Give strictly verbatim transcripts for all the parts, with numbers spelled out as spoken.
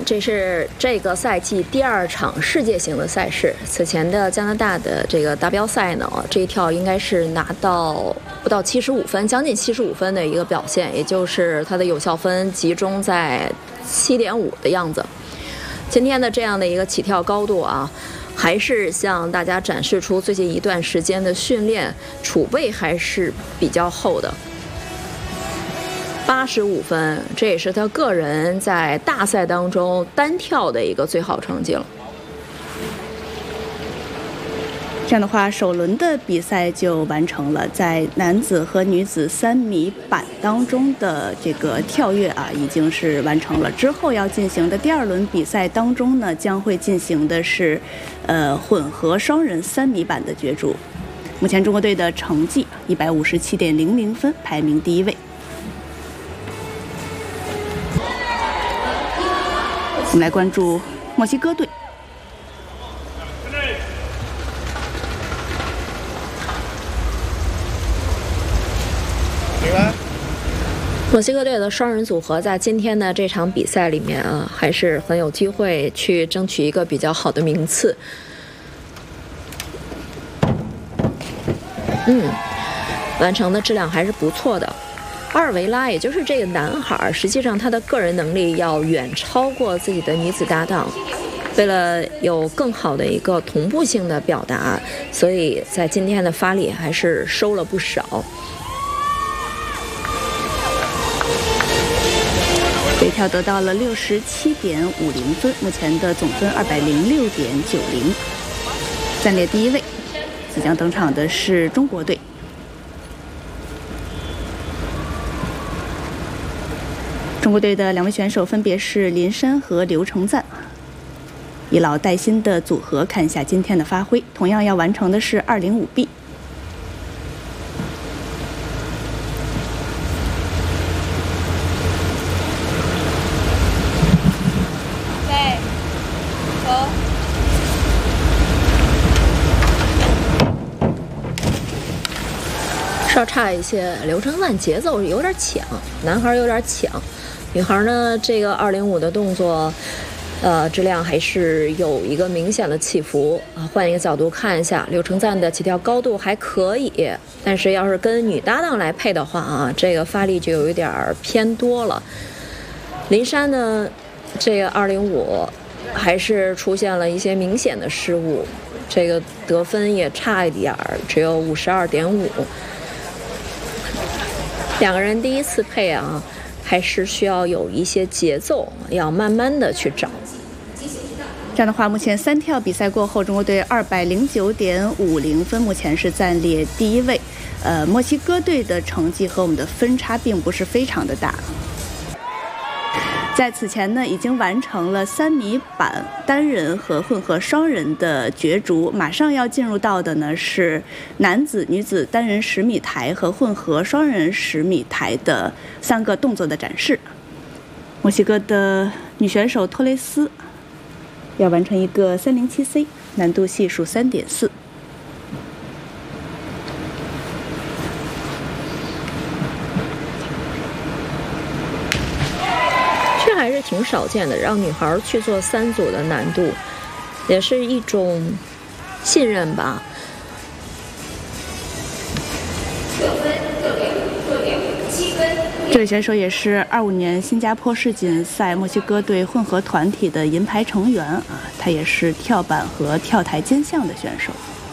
这是这个赛季第二场世界型的赛事。此前的加拿大的这个达标赛呢，这一跳应该是拿到不到七十五分，将近七十五分的一个表现，也就是它的有效分集中在七点五的样子。今天的这样的一个起跳高度啊，还是向大家展示出最近一段时间的训练储备还是比较厚的。八十五分，这也是他个人在大赛当中单跳的一个最好成绩了。 这样的话，首轮的比赛就完成了。在男子和女子三米板当中的这个跳跃啊，已经是完成了。之后要进行的第二轮比赛当中呢，将会进行的是，呃，混合双人三米板的角逐。目前中国队的成绩一百五十七点零零分，排名第一位。我们来关注墨西哥队。 墨西哥队的双人组合在今天的这场比赛里面啊，还是很有机会去争取一个比较好的名次。嗯，完成的质量还是不错的。阿尔维拉，也就是这个男孩，实际上他的个人能力要远超过自己的女子搭档。为了有更好的一个同步性的表达，所以在今天的发力还是收了不少。 这一跳得到了六十七点五零分，目前的总分二百零六点九零，暂列第一位。即将登场的是中国队。中国队的两位选手分别是林珊和刘成赞，以老带新的组合，看一下今天的发挥。同样要完成的是二零五 B。 稍差一些，刘成赞节奏有点抢，男孩有点抢，女孩呢这个二零五的动作，呃，质量还是有一个明显的起伏啊。换一个角度看一下，刘成赞的起跳高度还可以，但是要是跟女搭档来配的话啊，这个发力就有一点偏多了。林珊呢，这个二零五还是出现了一些明显的失误，这个得分也差一点，只有五十二点五。两个人第一次配啊，还是需要有一些节奏，要慢慢的去找。 这样的话，目前三跳比赛过后，中国队二百零九点五零分，目前是暂列第一位。呃，墨西哥队的成绩和我们的分差并不是非常的大。在此前呢，已经完成了三米板单人和混合双人的角逐，马上要进入到的呢是男子、女子单人十米台和混合双人十米台的三个动作的展示。墨西哥的女选手托雷斯要完成一个三零七 C， 难度系数三点四。 还是挺少见的，让女孩去做三组的难度，也是一种信任吧。这位选手也是二五年新加坡世锦赛墨西哥队混合团体的银牌成员啊，他也是跳板和跳台兼项的选手。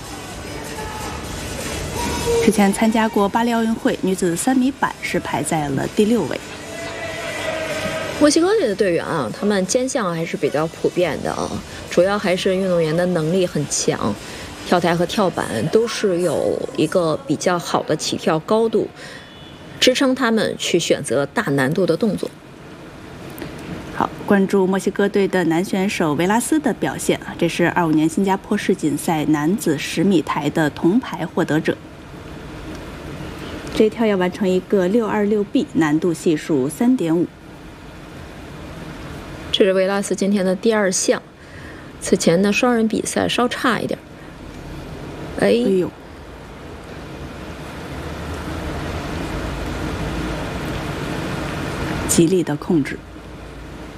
之前参加过巴黎奥运会，女子三米板是排在了第六位。墨西哥队的队员啊，他们兼项还是比较普遍的啊，主要还是运动员的能力很强，跳台和跳板都是有一个比较好的起跳高度，支撑他们去选择大难度的动作。好，关注墨西哥队的男选手维拉斯的表现啊，这是二五年新加坡世锦赛男子十米台的铜牌获得者。这一跳要完成一个六二六 B， 难度系数三点五。这是维拉斯今天的第二项，此前的双人比赛稍差一点。哎呦，极力的控制。